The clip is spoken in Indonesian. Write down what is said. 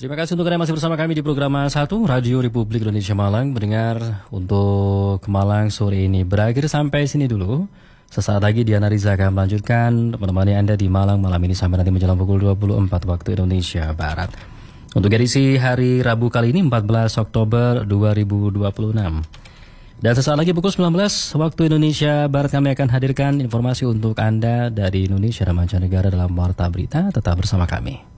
Terima kasih untuk Anda masih bersama kami di program 1 Radio Republik Indonesia Malang. Mendengar untuk Malang sore ini berakhir sampai sini dulu. Sesaat lagi Diana Riza akan melanjutkan menemani Anda di Malang malam ini sampai nanti menjelang pukul 24 waktu Indonesia Barat. Untuk edisi hari Rabu kali ini 14 Oktober 2026. Dan sesaat lagi pukul 19 waktu Indonesia Barat kami akan hadirkan informasi untuk Anda dari Indonesia dan mancanegara dalam Warta Berita. Tetap bersama kami.